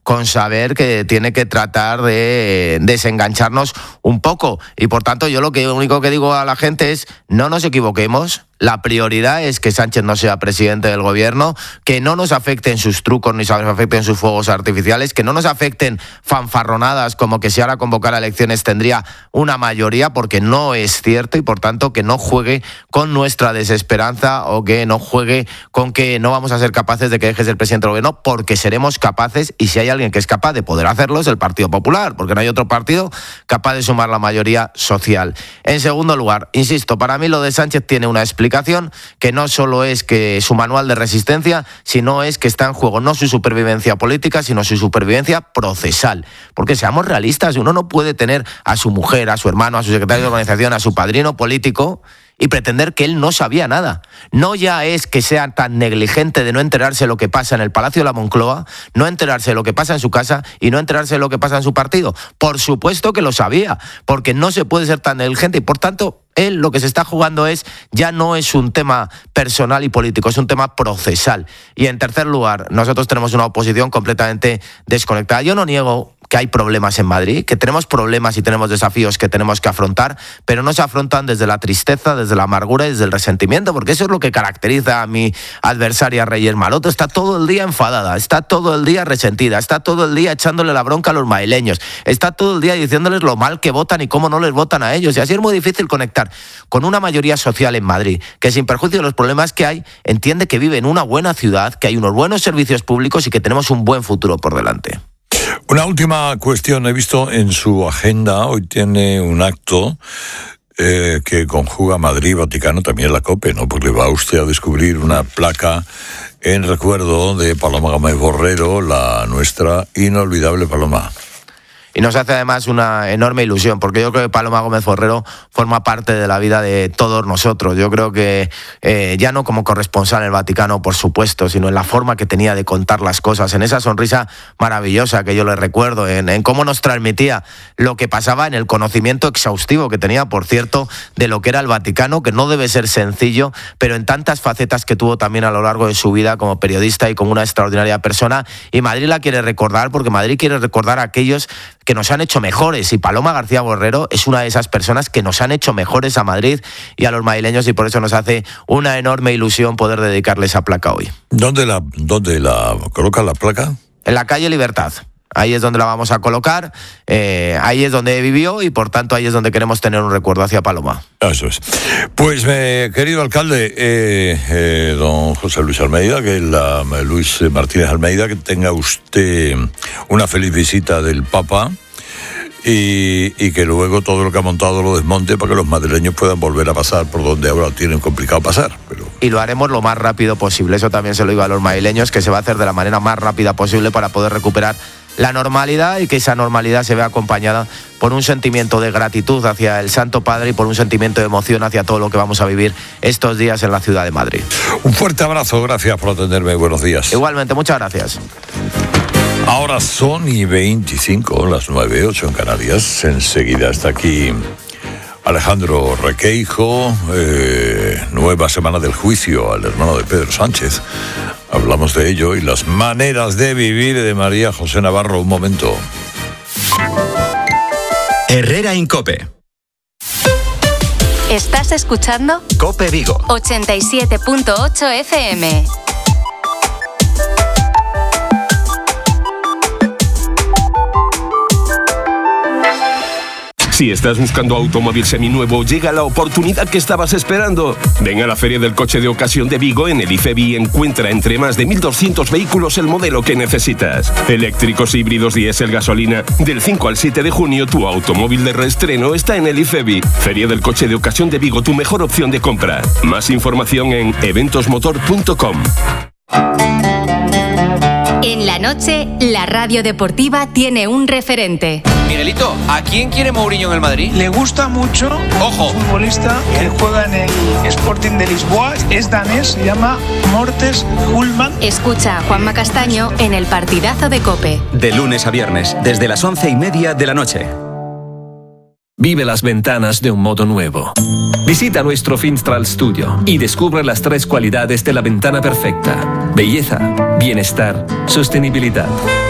con saber que tiene que tratar de desengancharnos un poco. Y por tanto, yo lo único que digo a la gente es: no nos equivoquemos. La prioridad es que Sánchez no sea presidente del gobierno, que no nos afecten sus trucos ni nos afecten sus fuegos artificiales, que no nos afecten fanfarronadas como que si ahora convocara elecciones tendría una mayoría, porque no es cierto, y por tanto que no juegue con nuestra desesperanza o que no juegue con que no vamos a ser capaces de que deje de ser presidente del gobierno, porque seremos capaces, y si hay alguien que es capaz de poder hacerlo es el Partido Popular, porque no hay otro partido capaz de sumar la mayoría social. En segundo lugar, insisto, para mí lo de Sánchez tiene una explicación, que no solo es que su manual de resistencia, sino es que está en juego no su supervivencia política, sino su supervivencia procesal. Porque seamos realistas, uno no puede tener a su mujer, a su hermano, a su secretario de organización, a su padrino político y pretender que él no sabía nada. No ya es que sea tan negligente de no enterarse de lo que pasa en el Palacio de la Moncloa, no enterarse de lo que pasa en su casa y no enterarse de lo que pasa en su partido. Por supuesto que lo sabía, porque no se puede ser tan negligente y por tanto él lo que se está jugando ya no es un tema personal y político, es un tema procesal. Y en tercer lugar, nosotros tenemos una oposición completamente desconectada. Yo no niego que hay problemas en Madrid, que tenemos problemas y tenemos desafíos que tenemos que afrontar, pero no se afrontan desde la tristeza, desde la amargura y desde el resentimiento, porque eso es lo que caracteriza a mi adversaria Reyes Maroto. Está todo el día enfadada, está todo el día resentida, está todo el día echándole la bronca a los madrileños, está todo el día diciéndoles lo mal que votan y cómo no les votan a ellos, y así es muy difícil conectar con una mayoría social en Madrid, que sin perjuicio de los problemas que hay, entiende que vive en una buena ciudad, que hay unos buenos servicios públicos y que tenemos un buen futuro por delante. Una última cuestión. He visto en su agenda, hoy tiene un acto que conjuga Madrid y Vaticano, también la COPE, ¿no? Porque va usted a descubrir una placa en recuerdo de Paloma Gómez Borrero, nuestra inolvidable Paloma. Y nos hace además una enorme ilusión, porque yo creo que Paloma Gómez Borrero forma parte de la vida de todos nosotros. Yo creo que ya no como corresponsal en el Vaticano, por supuesto, sino en la forma que tenía de contar las cosas, en esa sonrisa maravillosa que yo le recuerdo, en cómo nos transmitía lo que pasaba, en el conocimiento exhaustivo que tenía, por cierto, de lo que era el Vaticano, que no debe ser sencillo, pero en tantas facetas que tuvo también a lo largo de su vida como periodista y como una extraordinaria persona. Y Madrid la quiere recordar, porque Madrid quiere recordar a aquellos que nos han hecho mejores, y Paloma García Borrero es una de esas personas que nos han hecho mejores a Madrid y a los madrileños, y por eso nos hace una enorme ilusión poder dedicarle esa placa hoy. ¿Dónde la coloca la placa? En la calle Libertad. Ahí es donde la vamos a colocar, ahí es donde vivió y por tanto ahí es donde queremos tener un recuerdo hacia Paloma. Eso es. Pues, querido alcalde, don José Luis Almeida, Luis Martínez Almeida, que tenga usted una feliz visita del Papa y que luego todo lo que ha montado lo desmonte para que los madrileños puedan volver a pasar por donde ahora tienen complicado pasar. Y lo haremos lo más rápido posible, eso también se lo digo a los madrileños, que se va a hacer de la manera más rápida posible para poder recuperar la normalidad y que esa normalidad se vea acompañada por un sentimiento de gratitud hacia el Santo Padre y por un sentimiento de emoción hacia todo lo que vamos a vivir estos días en la ciudad de Madrid. Un fuerte abrazo, gracias por atenderme, buenos días. Igualmente, muchas gracias. Ahora son y 25, las 9:08 en Canarias. Enseguida está aquí Alejandro Requeijo, nueva semana del juicio al hermano de Pedro Sánchez. Hablamos de ello y las maneras de vivir de María José Navarro. Un momento. Herrera en COPE. ¿Estás escuchando? COPE Vigo 87.8 FM. Si estás buscando automóvil seminuevo, llega la oportunidad que estabas esperando. Ven a la Feria del Coche de Ocasión de Vigo en el IFEBI y encuentra entre más de 1.200 vehículos el modelo que necesitas. Eléctricos, híbridos, diésel, gasolina. Del 5 al 7 de junio, tu automóvil de reestreno está en el IFEBI. Feria del Coche de Ocasión de Vigo, tu mejor opción de compra. Más información en eventosmotor.com. En la noche, la radio deportiva tiene un referente. Miguelito, ¿a quién quiere Mourinho en el Madrid? Le gusta mucho. Ojo. Un futbolista que juega en el Sporting de Lisboa, es danés, se llama Mortes Hulman. Escucha a Juanma Castaño en el partidazo de COPE. De lunes a viernes, desde las 11:30 de la noche. Vive las ventanas de un modo nuevo. Visita nuestro Finstral Studio y descubre las 3 cualidades de la ventana perfecta: belleza, bienestar, sostenibilidad.